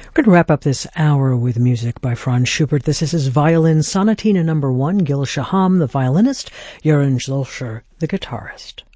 We're going to wrap up this hour with music by Franz Schubert. This is his Violin Sonatina No. 1, Gil Shaham, the violinist, Jeroen Zülscher, the guitarist.